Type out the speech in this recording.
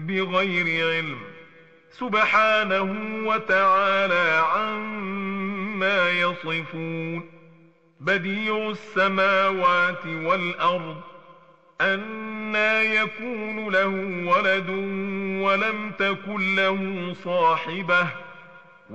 بغير علم سبحانه وتعالى عما يصفون. بديع السماوات والأرض أنى يكون له ولد ولم تكن له صاحبة